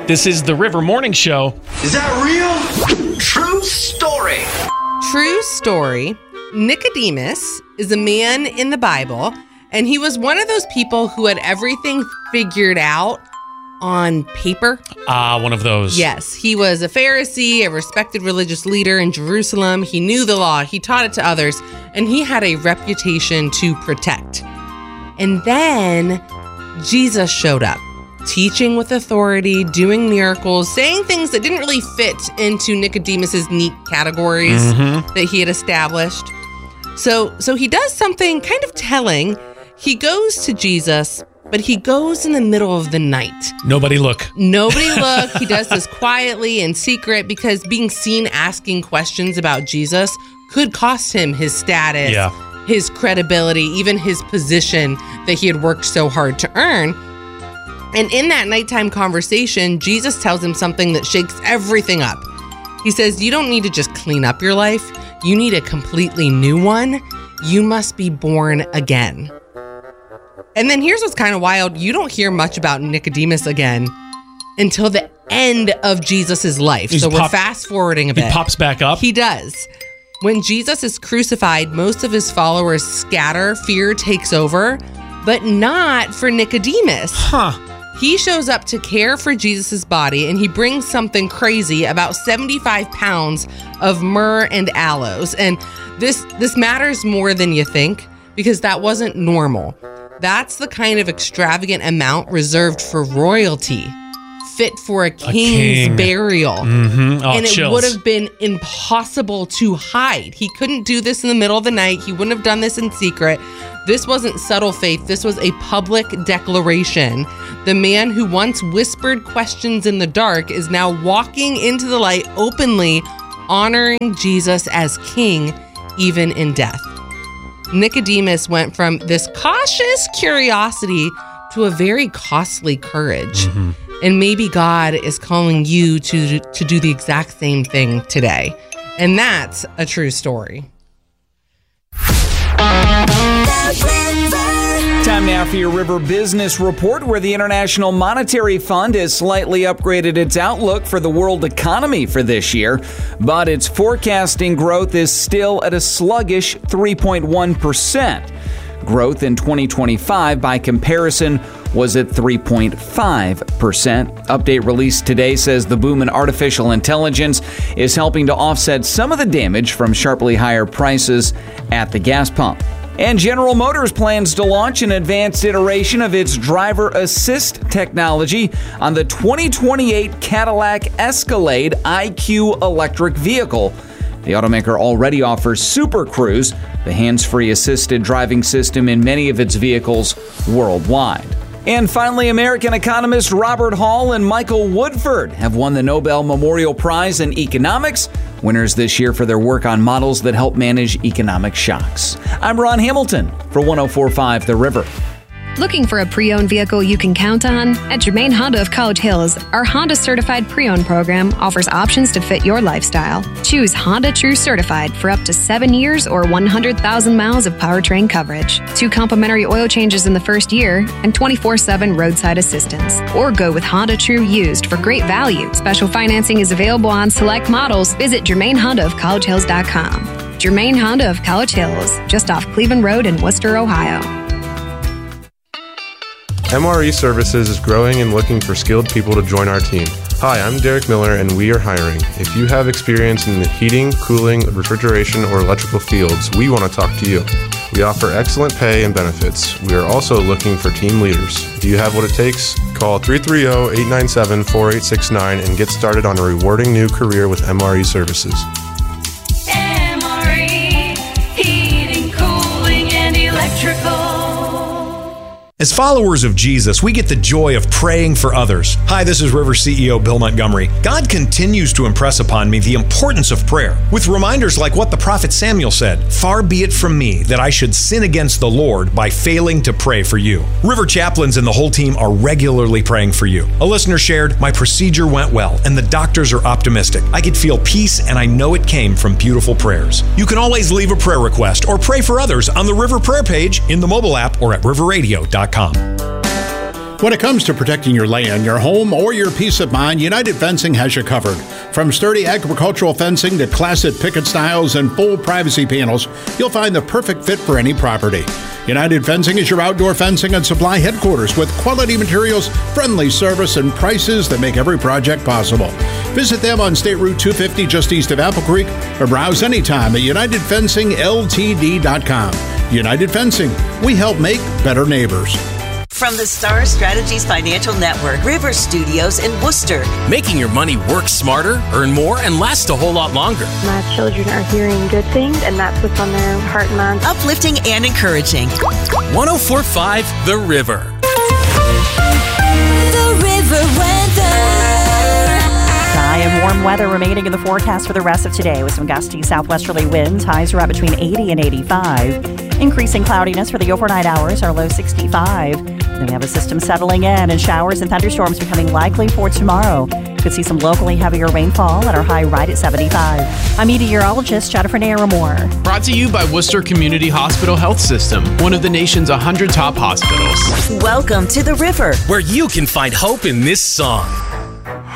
This is the River Morning Show. Is that real? True story. True story. Nicodemus is a man in the Bible, and he was one of those people who had everything figured out on paper. One of those. Yes, he was a Pharisee, a respected religious leader in Jerusalem. He knew the law, he taught it to others, and he had a reputation to protect. And then Jesus showed up, teaching with authority, doing miracles, saying things that didn't really fit into Nicodemus's neat categories that he had established. So he does something kind of telling. He goes to Jesus, but he goes in the middle of the night. Nobody look. Nobody look. He does this quietly in secret because being seen asking questions about Jesus could cost him his status, his credibility, even his position that he had worked so hard to earn. And in that nighttime conversation, Jesus tells him something that shakes everything up. He says, you don't need to just clean up your life. You need a completely new one. You must be born again. And then here's what's kind of wild. You don't hear much about Nicodemus again until the end of Jesus's life. So we're fast forwarding a bit. He pops back up. He does. When Jesus is crucified, most of his followers scatter. Fear takes over, but not for Nicodemus. He shows up to care for Jesus's body, and he brings something crazy, about 75 pounds of myrrh and aloes. And this matters more than you think, because that wasn't normal. That's the kind of extravagant amount reserved for royalty, fit for a king's burial. And it would have been impossible to hide. He couldn't do this in the middle of the night. He wouldn't have done this in secret. This wasn't subtle faith. This was a public declaration. The man who once whispered questions in the dark is now walking into the light openly, honoring Jesus as king, even in death. Nicodemus went from this cautious curiosity to a very costly courage. And maybe God is calling you to do the exact same thing today. And that's a true story. Time now for your River Business Report, where the International Monetary Fund has slightly upgraded its outlook for the world economy for this year, but its forecasting growth is still at a sluggish 3.1%. Growth in 2025, by comparison, was at 3.5%. Update released today says the boom in artificial intelligence is helping to offset some of the damage from sharply higher prices at the gas pump. And General Motors plans to launch an advanced iteration of its driver assist technology on the 2028 Cadillac Escalade IQ electric vehicle. The automaker already offers Super Cruise, the hands-free assisted driving system in many of its vehicles worldwide. And finally, American economists Robert Hall and Michael Woodford have won the Nobel Memorial Prize in Economics, winners this year for their work on models that help manage economic shocks. I'm Ron Hamilton for 104.5 The River. Looking for a pre-owned vehicle you can count on? At Germain Honda of College Hills, our Honda Certified Pre-Owned program offers options to fit your lifestyle. Choose Honda True Certified for up to 7 years or 100,000 miles of powertrain coverage, 2 complimentary oil changes in the first year, and 24/7 roadside assistance. Or go with Honda True Used for great value. Special financing is available on select models. Visit GermainHondaofCollegeHills.com. Germain Honda of College Hills, just off Cleveland Road in Worcester, Ohio. MRE Services is growing and looking for skilled people to join our team. Hi, I'm Derek Miller, and we are hiring. If you have experience in the heating, cooling, refrigeration, or electrical fields, we want to talk to you. We offer excellent pay and benefits. We are also looking for team leaders. Do you have what it takes? Call 330-897-4869 and get started on a rewarding new career with MRE Services. MRE, heating, cooling, and electrical. As followers of Jesus, we get the joy of praying for others. Hi, this is River CEO Bill Montgomery. God continues to impress upon me the importance of prayer, with reminders like what the prophet Samuel said, "Far be it from me that I should sin against the Lord by failing to pray for you." River chaplains and the whole team are regularly praying for you. A listener shared, "My procedure went well, and the doctors are optimistic. I could feel peace, and I know it came from beautiful prayers." You can always leave a prayer request or pray for others on the River Prayer page, in the mobile app, or at riverradio.com. When it comes to protecting your land, your home, or your peace of mind, United Fencing has you covered. From sturdy agricultural fencing to classic picket styles and full privacy panels, you'll find the perfect fit for any property. United Fencing is your outdoor fencing and supply headquarters with quality materials, friendly service, and prices that make every project possible. Visit them on State Route 250 just east of Apple Creek or browse anytime at UnitedFencingLTD.com. United Fencing, we help make better neighbors. From the Star Strategies Financial Network, River Studios in Worcester. Making your money work smarter, earn more, and last a whole lot longer. My children are hearing good things, and that's what's on their heart and mind. Uplifting and encouraging. 104.5 The River. The River weather. Dry and warm weather remaining in the forecast for the rest of today with some gusty southwesterly winds. Highs are at between 80 and 85. Increasing cloudiness for the overnight hours, our low 65. Then we have a system settling in and showers and thunderstorms becoming likely for tomorrow. Could see some locally heavier rainfall at our high right at 75. I'm meteorologist Jennifer Naramore. Brought to you by Worcester Community Hospital Health System, one of the nation's 100 top hospitals. Welcome to The River, where you can find hope in this song.